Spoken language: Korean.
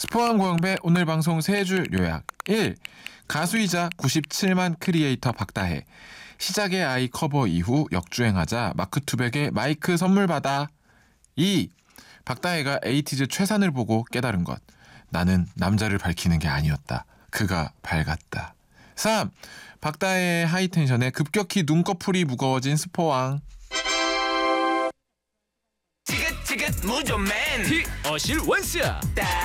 스포왕 고영배 오늘 방송 세 줄 요약. 1. 가수이자 97만 크리에이터 박다혜. 시작의 아이 커버 이후 역주행하자 마크 투백의 마이크 선물 받아. 2. 박다혜가 에이티즈 최산을 보고 깨달은 것. 나는 남자를 밝히는 게 아니었다. 그가 밝았다. 3. 박다혜의 하이텐션에 급격히 눈꺼풀이 무거워진 스포왕. 지긋지긋 무좀맨 어실 원스